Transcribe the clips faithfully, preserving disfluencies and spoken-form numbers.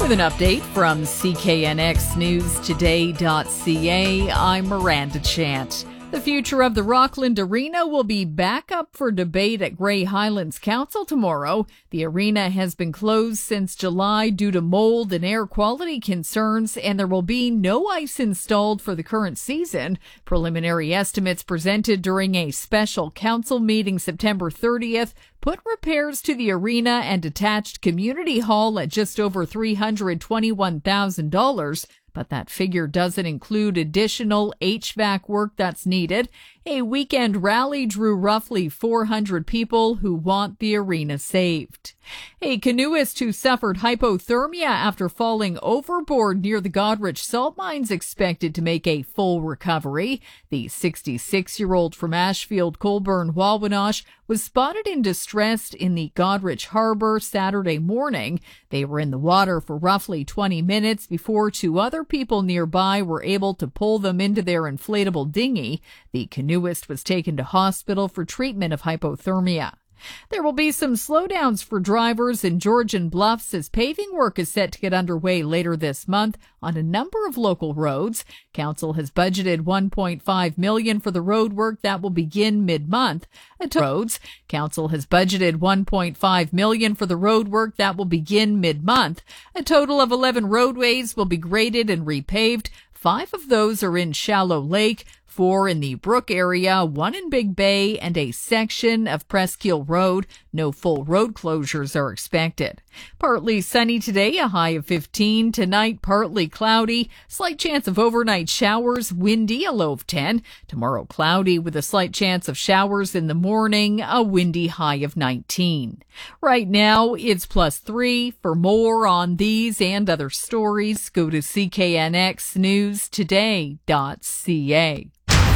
With an update from C K N X News Today dot C A, I'm Miranda Chant. The future of the Rockland Arena will be back up for debate at Grey Highlands Council tomorrow. The arena has been closed since July due to mold and air quality concerns, and there will be no ice installed for the current season. Preliminary estimates presented during a special council meeting September thirtieth put repairs to the arena and detached community hall at just over three hundred twenty-one thousand dollars. But that figure doesn't include additional H V A C work that's needed. A weekend rally drew roughly four hundred people who want the arena saved. A canoeist who suffered hypothermia after falling overboard near the Goderich salt mines expected to make a full recovery. The sixty-six-year-old from Ashfield, Colborne, Wawanosh was spotted in distress in the Goderich Harbor Saturday morning. They were in the water for roughly twenty minutes before two other people nearby were able to pull them into their inflatable dinghy. The canoeist was taken to hospital for treatment of hypothermia. There will be some slowdowns for drivers in Georgian Bluffs as paving work is set to get underway later this month on a number of local roads. Council has budgeted one point five million dollars for the road work that will begin mid-month. Roads. Council has budgeted one point five million dollars for the road work that will begin mid-month. A total of eleven roadways will be graded and repaved. Five of those are in Shallow Lake, four in the Brook area, one in Big Bay, and a section of Presqu'Île Road. No full road closures are expected. Partly sunny today, a high of fifteen. Tonight, partly cloudy. Slight chance of overnight showers, windy, a low of ten. Tomorrow, cloudy with a slight chance of showers in the morning, a windy high of nineteen. Right now, it's plus three. For more on these and other stories, go to C K N X News Today dot C A.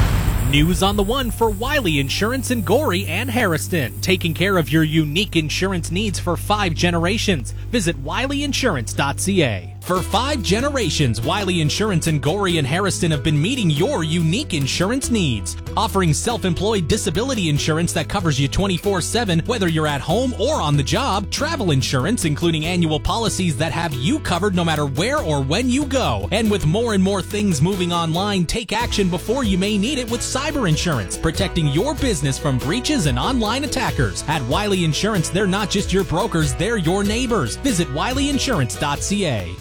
News on the one for Wiley Insurance in Gorey and Harrison. Taking care of your unique insurance needs for five generations. Visit Wiley Insurance dot C A. For five generations, Wiley Insurance in Gorey and Harrison have been meeting your unique insurance needs. Offering self-employed disability insurance that covers you twenty-four seven, whether you're at home or on the job. Travel insurance, including annual policies that have you covered no matter where or when you go. And with more and more things moving online, take action before you may need it with cyber insurance, protecting your business from breaches and online attackers. At Wiley Insurance, they're not just your brokers, they're your neighbors. Visit Wiley Insurance dot C A.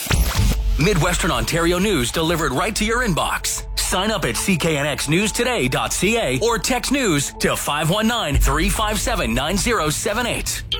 Midwestern Ontario news delivered right to your inbox. Sign up at C K N X News Today dot C A or text news to five one nine, three five seven, nine zero seven eight.